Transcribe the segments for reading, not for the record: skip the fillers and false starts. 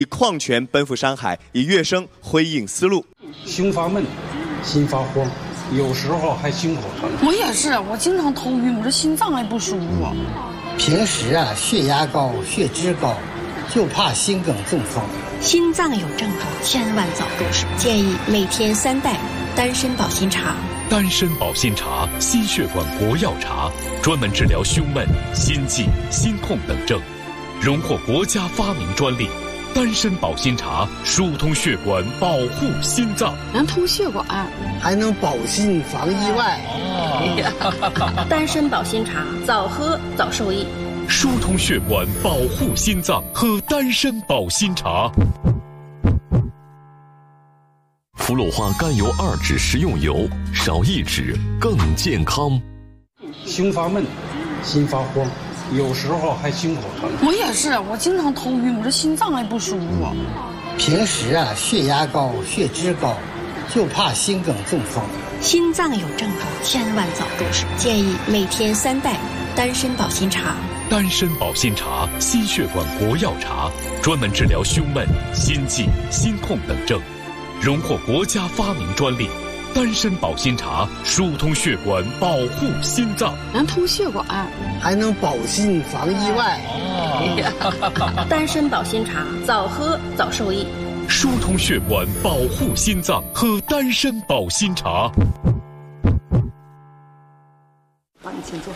以矿泉奔赴山海，以乐声辉映丝路。 胸发闷，心发慌，有时候还心口疼。 我也是，我经常头晕，我这心脏还不舒服。 平时血压高、血脂高，就怕心梗中风。 心脏有症状，千万早入手。建议每天3袋丹参保心茶。 丹参保心茶，心血管国药茶，专门治疗胸闷、心悸、心痛等症，荣获国家发明专利。丹参保心茶疏通血管，保护心脏， 能通血管， 还能保心防意外。 丹参保心茶，早喝早受益。 疏通血管，保护心脏，喝丹参保心茶。 福禄花甘油2酯食用油，少1酯更健康。 胸发闷，心发慌，有时候还心口疼。 我也是，我经常头晕，我这心脏还不舒服。 平时血压高、血脂高，就怕心梗中风。 心脏有症状，千万早入手。建议每天3袋丹参保心茶。 丹参保心茶，心血管国药茶，专门治疗胸闷、心悸、心痛等症，荣获国家发明专利。丹参保心茶疏通血管，保护心脏， 能通血管， 还能保心防意外。 丹参保心茶，早喝早受益。 疏通血管，保护心脏，喝丹参保心茶。 帮你请坐。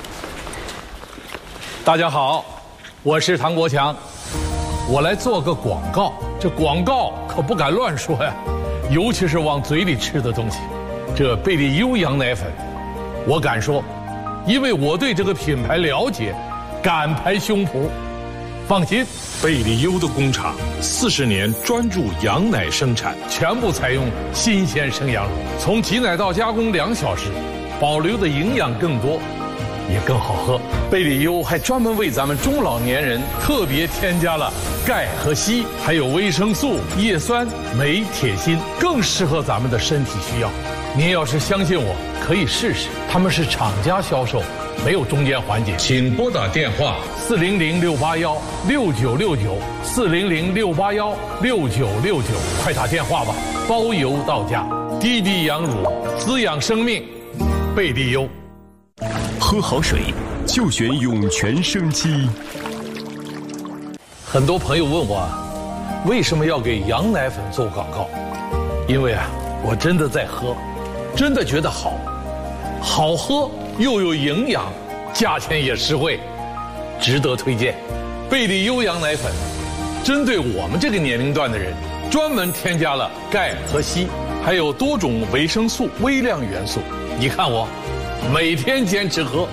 大家好，我是唐国强，我来做个广告。这广告可不敢乱说呀，尤其是往嘴里吃的东西。这贝利优羊奶粉，我敢说，因为我对这个品牌了解，敢拍胸脯。放心， 贝利优的工厂40年专注羊奶生产， 全部采用新鲜生羊乳，从挤奶到加工2小时，保留的营养更多，也更好喝。贝利优还专门为咱们中老年人特别添加了钙和硒，还有维生素、叶酸、镁、铁、锌，更适合咱们的身体需要。您要是相信我，可以试试。他们是厂家销售，没有中间环节。 请拨打电话 400-681-6969，400-681-6969，快打电话吧，包邮到家。滴滴羊乳，滋养生命，贝利优。 喝好水就选涌泉生机。 很多朋友问我，为什么要给羊奶粉做广告？因为我真的在喝，真的觉得好喝又有营养，价钱也实惠，值得推荐。贝利优羊奶粉针对我们这个年龄段的人，专门添加了钙和硒，还有多种维生素、微量元素。你看我每天坚持喝。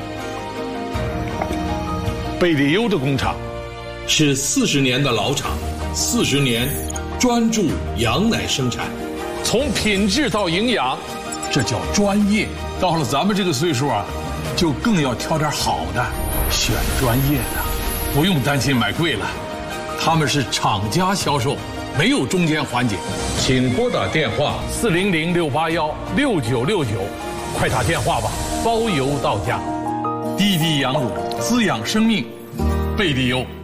贝利优的工厂是40年的老厂，40年专注羊奶生产， 从品质到营养，这叫专业。到了咱们这个岁数就更要挑点好的，选专业的，不用担心买贵了。他们是厂家销售，没有中间环节。 请拨打电话 400-681-6969，快打电话吧，包邮到家。滴滴羊乳，滋养生命，贝利优。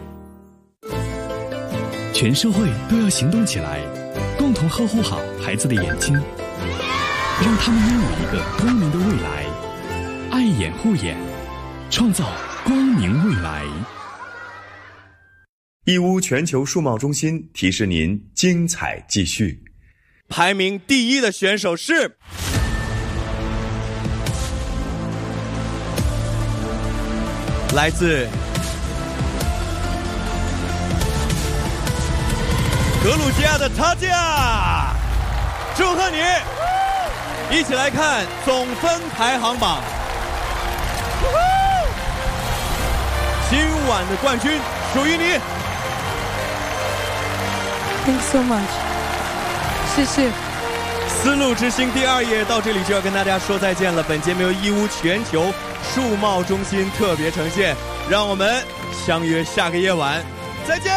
全社会都要行动起来，共同呵护好孩子的眼睛，让他们拥有一个光明的未来。爱眼护眼，创造光明未来。 义乌全球数贸中心提示您精彩继续。排名第1的选手是来自格鲁吉亚的塔吉亚，祝贺你！一起来看总分排行榜，今晚的冠军属于你。 Thanks so much， 谢谢。 丝路之星第2页到这里就要跟大家说再见了。本节目由义乌全球数贸中心特别呈现，让我们相约下个夜晚，再见。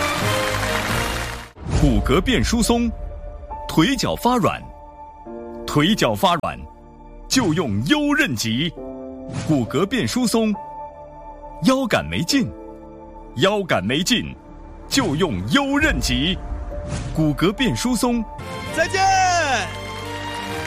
骨骼变疏松，腿脚发软， 腿脚发软，就用优韧极；骨骼变疏松，腰杆没劲，腰杆没劲，就用优韧极；骨骼变疏松， 再见。